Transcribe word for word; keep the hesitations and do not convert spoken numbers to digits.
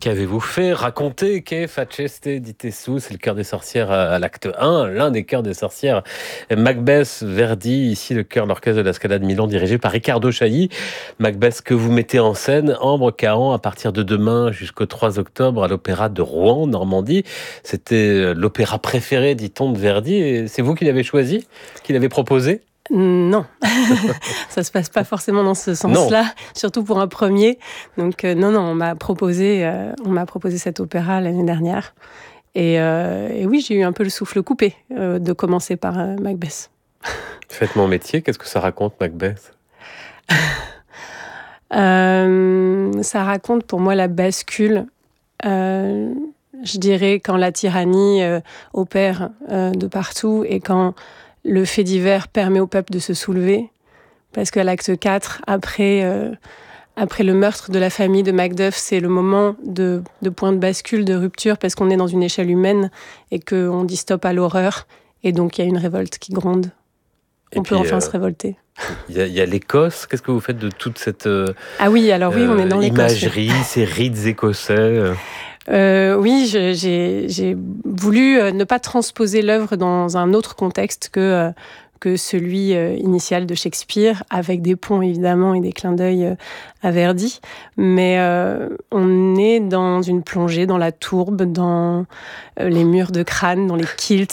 qu'avez-vous fait? Racontez, che faceste dite su, c'est le cœur des sorcières à l'acte un, l'un des chœurs des sorcières. Macbeth, Verdi, ici le chœur de l'orchestre de la Scala de Milan, dirigé par Riccardo Chailly. Macbeth que vous mettez en scène, Ambre Cahan, à partir de demain jusqu'au trois octobre à l'Opéra de Rouen, Normandie. C'était l'opéra préféré, dit-on, de Verdi. Et c'est vous qui l'avez choisi, qui l'avez proposé? Non, ça se passe pas forcément dans ce sens-là, non. Surtout pour un premier. Donc euh, non, non, on m'a proposé, euh, on m'a proposé cet opéra l'année dernière. Et, euh, et oui, j'ai eu un peu le souffle coupé euh, de commencer par euh, Macbeth. Faites mon métier, qu'est-ce que ça raconte, Macbeth? euh, Ça raconte pour moi la bascule. Euh, je dirais quand la tyrannie euh, opère euh, de partout et quand le fait divers permet au peuple de se soulever, parce qu'à l'acte quatre, après, euh, après le meurtre de la famille de Macduff, c'est le moment de, de point de bascule, de rupture, parce qu'on est dans une échelle humaine et qu'on dit stop à l'horreur, et donc il y a une révolte qui gronde. Et on puis, peut enfin euh, se révolter. Il y, y a l'Écosse. Qu'est-ce que vous faites de toute cette euh, ah oui, alors oui, on est dans l'Écosse, imagerie, oui. Ces rites écossais Euh, oui, je, j'ai, j'ai voulu euh, ne pas transposer l'œuvre dans un autre contexte que, euh, que celui euh, initial de Shakespeare, avec des ponts évidemment et des clins d'œil euh, à Verdi. Mais euh, on est dans une plongée dans la tourbe, dans euh, les murs de crâne, dans les kilts,